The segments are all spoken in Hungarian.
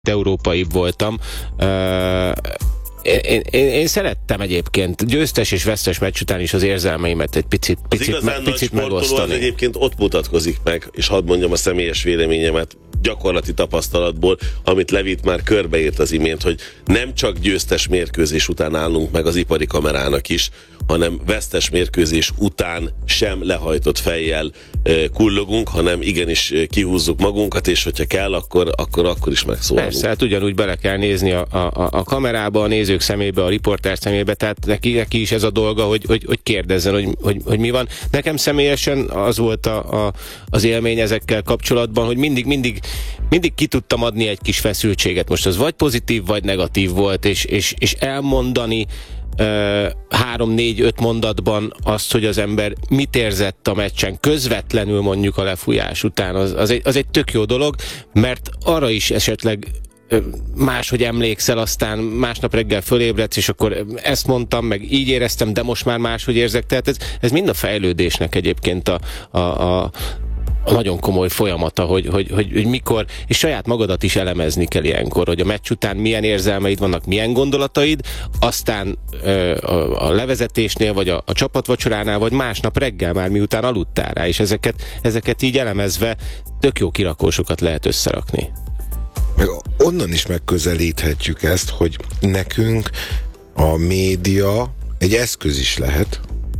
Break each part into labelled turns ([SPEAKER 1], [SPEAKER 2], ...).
[SPEAKER 1] európaibb voltam. Én szerettem egyébként győztes és vesztes meccs után is az érzelmeimet egy picit megosztani.
[SPEAKER 2] Az egyébként ott mutatkozik meg, és hadd mondjam a személyes véleményemet gyakorlati tapasztalatból, amit Levit már körbeírt az imént, hogy nem csak győztes mérkőzés után állunk meg az ipari kamerának is, hanem vesztes mérkőzés után sem lehajtott fejjel kullogunk, hanem igenis kihúzzuk magunkat, és hogyha kell, akkor is megszólalunk.
[SPEAKER 1] Persze, hát ugyanúgy bele kell nézni a kamerába, a nézők szemébe, a riporter szemébe, tehát neki is ez a dolga, hogy kérdezzen, hogy mi van. Nekem személyesen az volt az élmény ezekkel kapcsolatban, hogy mindig ki tudtam adni egy kis feszültséget. Most az vagy pozitív, vagy negatív volt, és elmondani 3-4-5 mondatban azt, hogy az ember mit érzett a meccsen közvetlenül mondjuk a lefújás után, az egy tök jó dolog, mert arra is esetleg máshogy emlékszel, aztán másnap reggel fölébredsz, és akkor ezt mondtam, meg így éreztem, de most már máshogy érzek. Tehát ez mind a fejlődésnek egyébként a nagyon komoly folyamata, hogy mikor, és saját magadat is elemezni kell ilyenkor, hogy a meccs után milyen érzelmeid vannak, milyen gondolataid, aztán a levezetésnél, vagy a csapatvacsoránál, vagy másnap reggel már miután aludtál rá, és ezeket így elemezve tök jó kirakósokat lehet összerakni.
[SPEAKER 3] Meg onnan is megközelíthetjük ezt, hogy nekünk a média egy eszköz is lehet.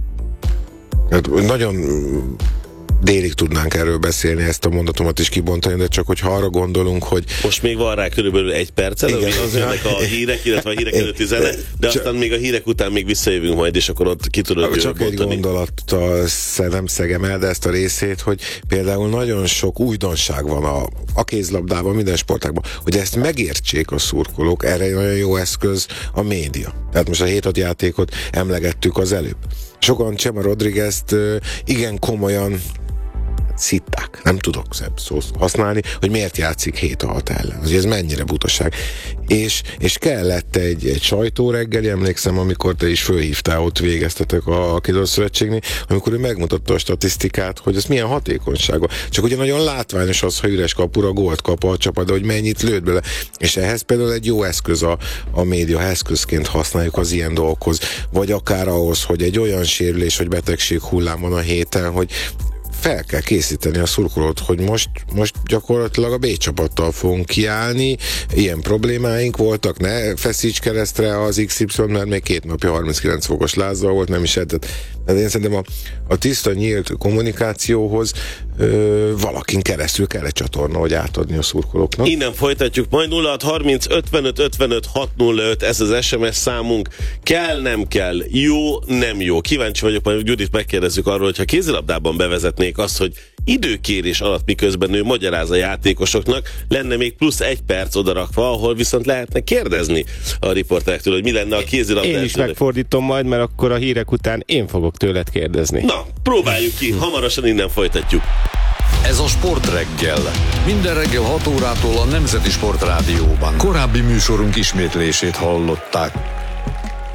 [SPEAKER 3] Nagyon délig tudnánk erről beszélni, ezt a mondatomat is kibontani, de csak hogyha arra gondolunk, hogy...
[SPEAKER 2] Most még van rá körülbelül egy percet, ami az jönnek a hírek, illetve a hírek előtti zene, de aztán még a hírek után még visszajövünk majd, és akkor ott ki tudod
[SPEAKER 3] csak bontani. Egy gondolattal nem szegem el, de ezt a részét, hogy például nagyon sok újdonság van a kézlabdában, minden sportágban, hogy ezt megértsék a szurkolók, erre egy nagyon jó eszköz a média. Tehát most a 7-6 játékot emlegettük az előbb. Sokan Chema Rodriguezt igen komolyan szitták, nem tudok szebb szót használni, hogy miért játszik 7-6 ellen. Azért ez mennyire butaság. És kellett egy sajtóreggeli, emlékszem, amikor te is fölhívtál, ott végeztetek a Kézilabda Szövetségnél, amikor ő megmutatta a statisztikát, hogy ez milyen hatékonysága. Csak ugye nagyon látványos az, ha üres kapura gólt kap a csapat, de hogy mennyit lőtt bele. És ehhez például egy jó eszköz a média eszközként használjuk az ilyen dolgokhoz. Vagy akár ahhoz, hogy egy olyan sérülés, vagy betegség hullám van a héten, hogy fel kell készíteni a szurkolót, hogy most gyakorlatilag a B csapattal fogunk kiállni, ilyen problémáink voltak, ne feszíts keresztre az XY, mert még 2 napja 39 fokos lázzal volt, nem is lehetett. De én szerintem a tiszta, nyílt kommunikációhoz valakin keresztül kell egy csatorna, hogy átadni a szurkolóknak.
[SPEAKER 2] Innen folytatjuk majd 0630 55 55 605, ez az SMS számunk. Kell, nem kell, jó, nem jó. Kíváncsi vagyok, majd Judit megkérdezzük arról, hogyha kézilabdában bevezetnék azt, hogy időkérés alatt miközben ő magyaráz a játékosoknak, lenne még plusz 1 perc odarakva, ahol viszont lehetne kérdezni a riporterektől, hogy mi lenne a kézilabdában.
[SPEAKER 1] Én is megfordítom majd, mert akkor a hírek után én fogok tőled kérdezni.
[SPEAKER 2] Na, próbáljuk ki, hamarosan innen folytatjuk.
[SPEAKER 4] Ez a Sportreggel. Minden reggel 6 órától a Nemzeti Sportrádióban. Korábbi műsorunk ismétlését hallották.